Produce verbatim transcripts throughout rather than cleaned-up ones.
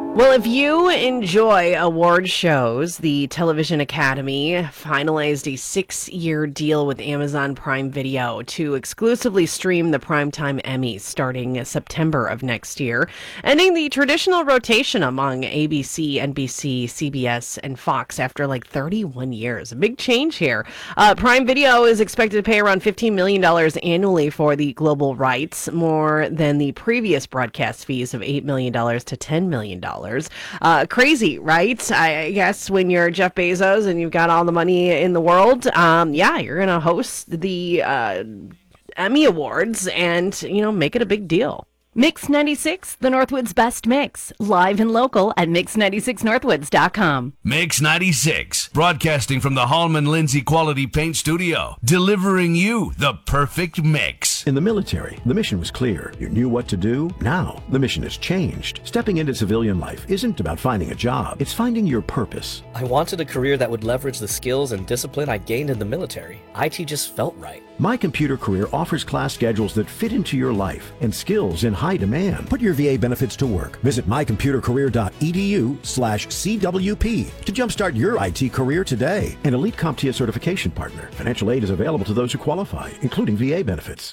Well, if you enjoy award shows, the Television Academy finalized a six-year deal with Amazon Prime Video to exclusively stream the Primetime Emmys starting September of next year, ending the traditional rotation among A B C, N B C, C B S, and Fox after like thirty-one years. A big change here. Uh, Prime Video is expected to pay around fifteen million dollars annually for the global rights, more than the previous broadcast fees of eight million dollars to ten million dollars. Uh, crazy, right? I guess when you're Jeff Bezos and you've got all the money in the world, um, yeah, you're going to host the uh, Emmy Awards and, you know, make it a big deal. Mix ninety-six, the Northwoods best mix. Live and local at mix ninety-six northwoods dot com. Mix ninety-six, broadcasting from the Hallman Lindsay Quality Paint Studio, delivering you the perfect mix. In the military, the mission was clear. You knew what to do. Now, the mission has changed. Stepping into civilian life isn't about finding a job. It's finding your purpose. I wanted a career that would leverage the skills and discipline I gained in the military. I T just felt right. My Computer Career offers class schedules that fit into your life and skills in high demand. Put your V A benefits to work. Visit my computer career dot e d u slash C W P to jumpstart your I T career today. An Elite CompTIA certification partner. Financial aid is available to those who qualify, including V A benefits.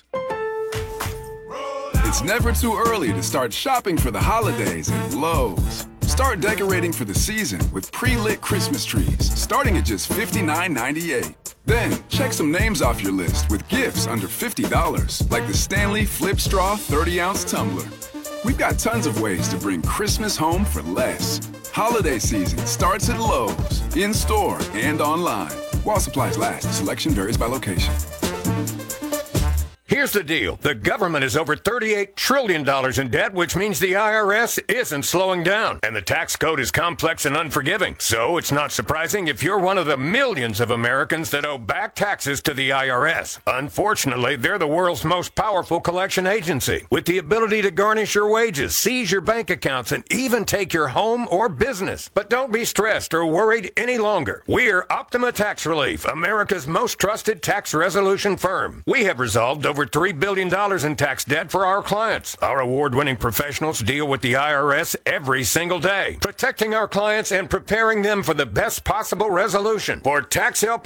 It's never too early to start shopping for the holidays at Lowe's. Start decorating for the season with pre-lit Christmas trees, starting at just fifty-nine ninety-eight. Then, check some names off your list with gifts under fifty dollars, like the Stanley Flip Straw thirty ounce tumbler. We've got tons of ways to bring Christmas home for less. Holiday season starts at Lowe's, in-store and online. While supplies last, selection varies by location. Here's the deal. The government is over thirty-eight trillion dollars in debt, which means the I R S isn't slowing down. And the tax code is complex and unforgiving. So it's not surprising if you're one of the millions of Americans that owe back taxes to the I R S. Unfortunately, they're the world's most powerful collection agency, with the ability to garnish your wages, seize your bank accounts, and even take your home or business. But don't be stressed or worried any longer. We're Optima Tax Relief, America's most trusted tax resolution firm. We have resolved over Over three billion dollars in tax debt for our clients. Our award-winning professionals deal with the I R S every single day, protecting our clients and preparing them for the best possible resolution. For tax help